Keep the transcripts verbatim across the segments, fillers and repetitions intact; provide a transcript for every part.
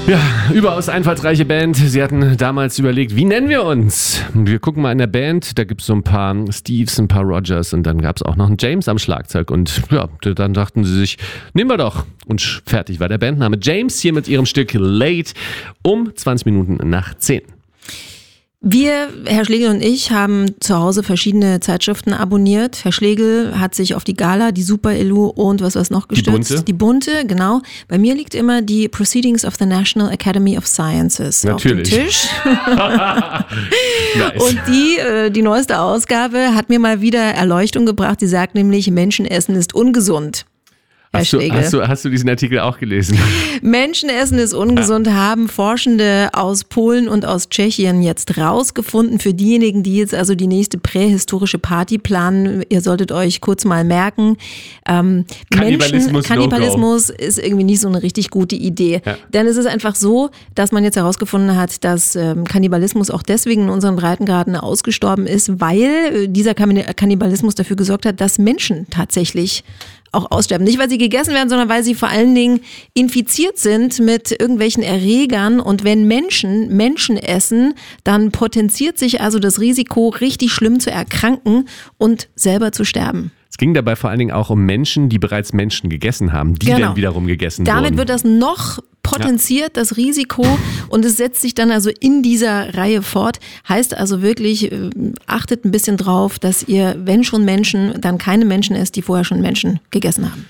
Ja, überaus einfallsreiche Band. Sie hatten damals überlegt, wie nennen wir uns? Wir gucken mal in der Band, da gibt es so ein paar Steves, ein paar Rogers und dann gab es auch noch einen James am Schlagzeug. Und ja, dann dachten sie sich, nehmen wir doch. Und fertig war der Bandname. James hier mit ihrem Stück Late um zwanzig Minuten nach zehn. Wir, Herr Schlegel und ich, haben zu Hause verschiedene Zeitschriften abonniert. Herr Schlegel hat sich auf die Gala, die Super-Elu und was was noch gestürzt. Die Bunte. Die Bunte, genau. Bei mir liegt immer die Proceedings of the National Academy of Sciences Natürlich. auf dem Tisch. Nice. Und die, äh, die neueste Ausgabe hat mir mal wieder Erleuchtung gebracht. Die sagt nämlich, Menschenessen ist ungesund. Hast du, hast, du, hast du diesen Artikel auch gelesen? Menschenessen ist ungesund, ja. Haben Forschende aus Polen und aus Tschechien jetzt rausgefunden. Für diejenigen, die jetzt also die nächste prähistorische Party planen, ihr solltet euch kurz mal merken, ähm, Kannibalismus, Menschen, Kannibalismus no ist irgendwie nicht so eine richtig gute Idee. Ja. Denn es ist einfach so, dass man jetzt herausgefunden hat, dass ähm, Kannibalismus auch deswegen in unseren Breitengraden ausgestorben ist, weil dieser Kannibalismus dafür gesorgt hat, dass Menschen tatsächlich auch aussterben. Nicht, weil sie gegessen werden, sondern weil sie vor allen Dingen infiziert sind mit irgendwelchen Erregern. Und wenn Menschen Menschen essen, dann potenziert sich also das Risiko, richtig schlimm zu erkranken und selber zu sterben. Es ging dabei vor allen Dingen auch um Menschen, die bereits Menschen gegessen haben, die genau. dann wiederum gegessen Damit wurden. wird das noch potenziert, ja. das Risiko, und es setzt sich dann also in dieser Reihe fort. Heißt also wirklich, äh, achtet ein bisschen drauf, dass ihr, wenn schon Menschen, dann keine Menschen esst, die vorher schon Menschen gegessen haben.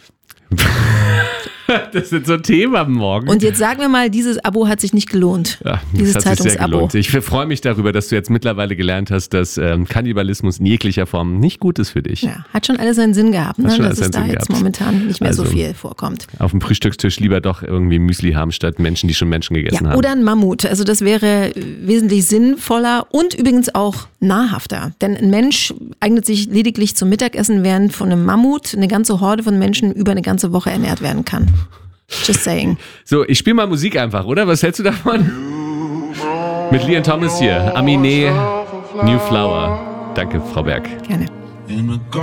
Das sind so Themen am Morgen. Und jetzt sagen wir mal, dieses Abo hat sich nicht gelohnt. Ja, dieses das hat sich sehr Zeitungsabo. gelohnt. Ich freue mich darüber, dass du jetzt mittlerweile gelernt hast, dass ähm, Kannibalismus in jeglicher Form nicht gut ist für dich. Ja, hat schon alles seinen Sinn gehabt, ne? dass es da Sinn jetzt gehabt. momentan nicht mehr also, so viel vorkommt. Auf dem Frühstückstisch lieber doch irgendwie Müsli haben, statt Menschen, die schon Menschen gegessen ja, haben. Oder ein Mammut. Also das wäre wesentlich sinnvoller und übrigens auch nahrhafter. Denn ein Mensch eignet sich lediglich zum Mittagessen, während von einem Mammut eine ganze Horde von Menschen über eine ganze Woche ernährt werden kann. Just saying. So, ich spiele mal Musik einfach, oder? Was hältst du davon? Mit Leon Thomas hier. Aminé, New Flower. Danke, Frau Berg. Gerne.